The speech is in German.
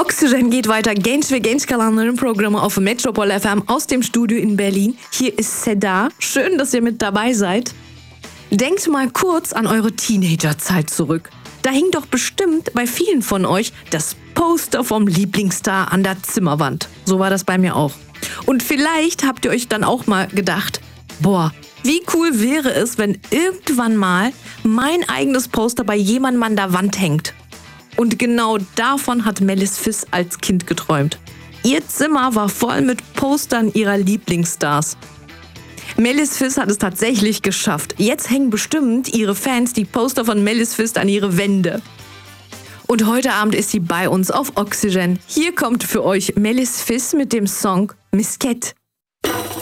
Oxygen geht weiter. Genç ve genç kalanların Programme auf Metropol FM aus dem Studio in Berlin. Hier ist Seda. Schön, dass ihr mit dabei seid. Denkt mal kurz an eure Teenagerzeit zurück. Da hing doch bestimmt bei vielen von euch das Poster vom Lieblingsstar an der Zimmerwand. So war das bei mir auch. Und vielleicht habt ihr euch dann auch mal gedacht, boah, wie cool wäre es, wenn irgendwann mal mein eigenes Poster bei jemandem an der Wand hängt. Und genau davon hat Melis Fiss als Kind geträumt. Ihr Zimmer war voll mit Postern ihrer Lieblingsstars. Melis Fiss hat es tatsächlich geschafft. Jetzt hängen bestimmt ihre Fans die Poster von Melis Fiss an ihre Wände. Und heute Abend ist sie bei uns auf Oxygen. Hier kommt für euch Melis Fiss mit dem Song Misket.